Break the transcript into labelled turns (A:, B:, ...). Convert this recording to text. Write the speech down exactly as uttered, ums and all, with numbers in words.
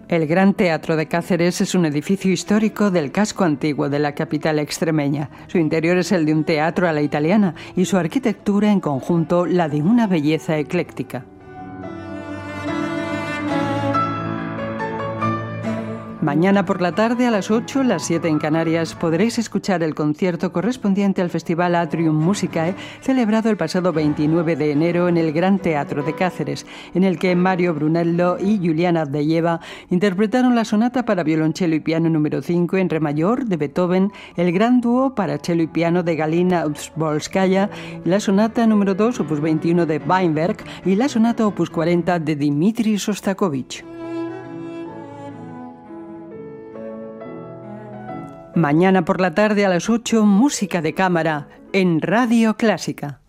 A: El Gran Teatro de Cáceres es un edificio histórico del casco antiguo de la capital extremeña. Su interior es el de un teatro a la italiana y su arquitectura en conjunto la de una belleza ecléctica. Mañana por la tarde a las ocho, las siete en Canarias, podréis escuchar el concierto correspondiente al Festival Atrium Musicae, celebrado el pasado veintinueve de enero en el Gran Teatro de Cáceres, en el que Mario Brunello y Juliana Ardeyeva interpretaron la sonata para violonchelo y piano número cinco en re mayor de Beethoven, el gran dúo para cello y piano de Galina Uzbolskaya, la sonata número dos, opus veintiuno de Weinberg y la sonata opus cuarenta de Dmitri Shostakovich. Mañana por la tarde a las ocho, música de cámara en Radio Clásica.